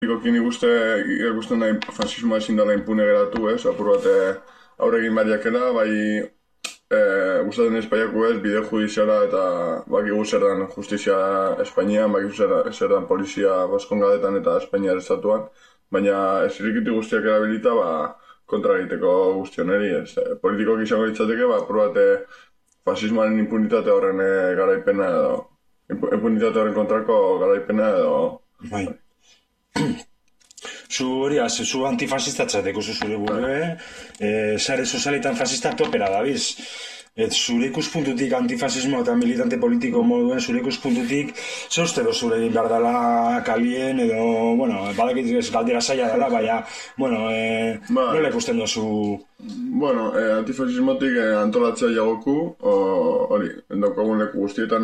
Ikokin ikusten nahi fasismoa ezin dela impune geratu, ez? Apur bat aurre egin bariakela, bai gustatzen Espainiako ez, bide judiziala eta bakigu zer dan justizia Espainian, bakigu zer dan polizia Baskongadetan eta Espainiar estatuan, baina ez irikiti guztiak erabilita, kontra egiteko guztioneri, ez? Politikok izango ditzateke, apur bat fasismoaren impunitate horren garaipena edo, impunitate horren kontrako garaipena edo... Bai. Zu antifasistatzat ikusi zure burue, sare sozialetan fasistak topera dabiz. Zure ikuspuntutik antifasismo eta militante politiko moduen zure ikuspuntutik ze uste do zure egin behar dela kalien edo, bueno, badakit ez galdera zaila dela, baina, bueno, nola ikusten dozu? Bueno, antifasismotik antolatzea jagoku, hori, daukagun leku guztietan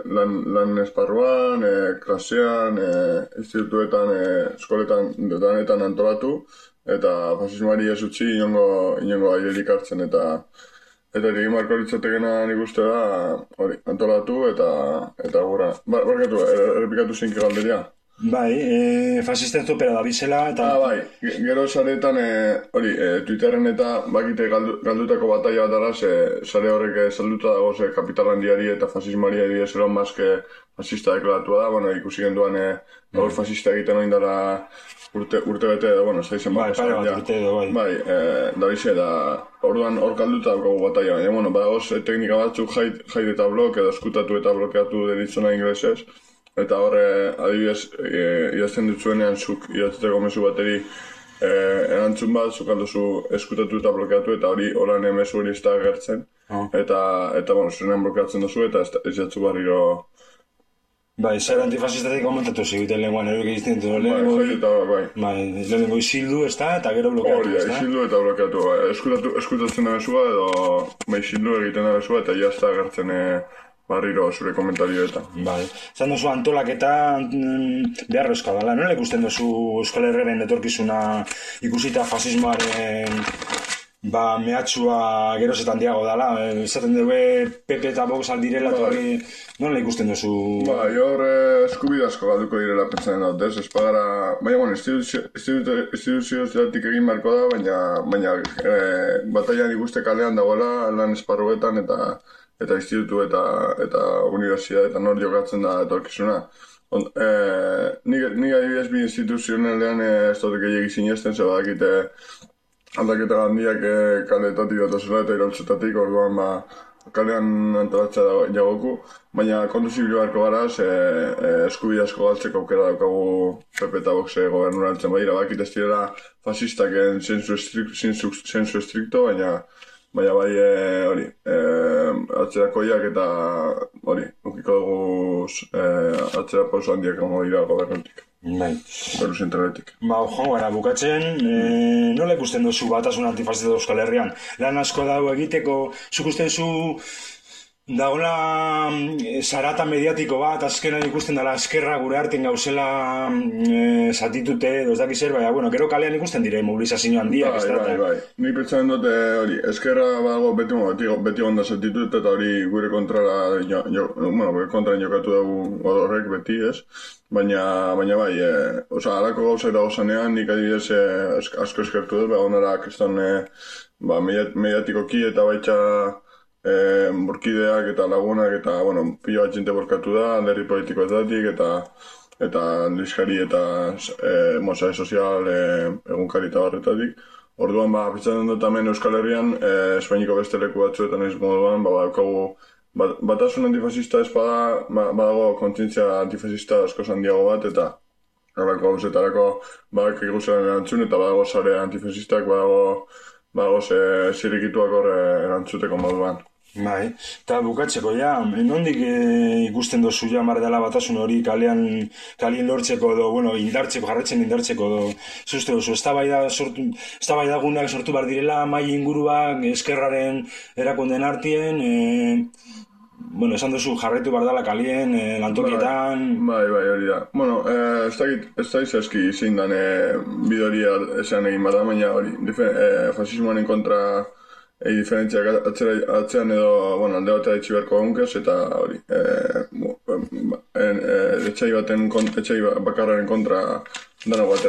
lan esparruan, klasean, institutuetan, eskoletan, danetan antolatu, eta fasismoari ez utzi inongo airerik hartzen, eta egin marko litzatekena nik uste da, hori, antolatu eta gura. Barkatu, errepikatu zinki galderia. Bai, fasisten topera da bizela eta... Bai, gero saretan, hori, Twitterren eta bakite galdutako bataia bat dara, sare horrek salduta dago, kapitalan diari eta fasismoari ari ezeron mazke fasista deklaratua da, bueno, ikusi genduan gaur fasista egiten oin dara urte bete edo, bueno, ez da izen bat. Bai, pare bat urte edo, bai. Bai, da bize, da orduan hor kalduta daukagu bataia, baina, bueno, badagoz teknika batzuk jaid eta blok edo eskutatu eta blokeatu deritzona inglesez, eta horre, adibidez, idazten dutzuenean zuk idatzeko mezu bateri erantzun bat, zuk aldozu eskutatu eta blokeatu, eta hori horan mezu hori ez da agertzen, eta bueno, zurenean blokeatzen duzu, eta ez jatzu barriro... Bai, zer antifasistatik komentatu ziguten lehenguan, eruk egizten dut, lehenengo izildu, ez da, eta gero blokeatu, ez da? Hori, izildu eta blokeatu, eskutatzen da mesua, edo izildu egiten da mesua, eta jazta agertzen barriro zure komentarioetan. Bai, zan duzu antolaketa beharrezkoa dela, nola ikusten duzu Euskal Herriaren etorkizuna ikusita fasismoaren mehatxua gerozetan diago dela, esaten dugu PP eta Vox aldirela, nola ikusten duzu? Hor eskubidazko galduko direla pentsatzen dut, ez pagara, baina, bueno, instituzio zelatik egin marko da, baina bataian ikuste kalean dagoela lan esparruetan eta institutu eta universitateetan hor jokatzen da etorkizuna. Nik adibidez bi instituzionalean ez dut gehiagik sinesten, ze badakite aldaketa handiak kaletatik datozela eta iraultzetatik, orduan kalean antolatzea jagoku, baina kontu zibilu beharko gara, eskubide asko galtzeko aukera daukagu PP eta Vox gobernura altzen badira, bakit ez direla fasistak zensu estrikto, baina bai hori, atzerakoiak eta hori, ukiko dugu atzera pauso handiak ongo dira gobernutik. Bai. Beru zentraletik. Joan gara, bukatzen, nola ikusten duzu batasun antifasista Euskal Herrian? Lan asko dago egiteko, zuk uste duzu dagoela zarata mediatiko bat, azkenan ikusten dela eskerra gure artean gauzela zatitute, ez dakiz zer, baina, bueno, gero kalean ikusten dire mobilizazio handiak, ez da? Bai. Ni pentsatzen dute hori, eskerra badago beti onda zatitut eta hori gure kontrara, gure kontraren jokatu dugu horrek beti, ez? Baina bai, halako gauzak dago zanean, nik adibidez asko eskertu dut, onara kriston mediatikoki eta baitxa borkideak eta lagunak eta, bueno, pilo bat jente borkatu da, alderri politikoetatik eta liskari eta sare sozial egunkari eta barretatik. Orduan, pentsatzen dut hemen Euskal Herrian, Espainiko beste leku batzuetan ez moduan, daukagu batasun antifasista ez badago kontzientzia antifasista asko handiago bat, eta horako gauzetarako badak eguzaren erantzun, eta badago sare antifasistak, badago zirikituak hor erantzuteko moduan. Bai, eta bukatzeko nondik ikusten dozu mar dela batasun hori kalien lortzeko edo, bueno, jarretzen indartzeko edo, zuzte dozu, eztabaida guneak sortu behar direla, mai inguruak, eskerraren erakunden artien, bueno, esan duzu jarretu behar dela kalien, lantokietan... Bai, hori da. Bueno, ez da izazki zein dan bidoria esan egin bada, baina hori, fasismoaren kontra diferentziak atzean edo, bueno, alde batea ditzi beharko egunkez, eta hori, etsai bakarraren kontra dana